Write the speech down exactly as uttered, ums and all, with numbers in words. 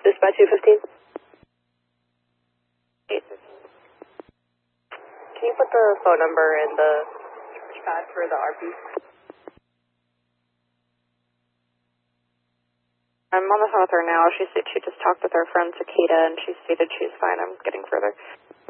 Dispatch two fifteen. eight fifteen. Can you put the phone number in the chat for the R P? I'm on the phone with her now. She said she just talked with her friend Takeda, and she stated she's fine. I'm getting further.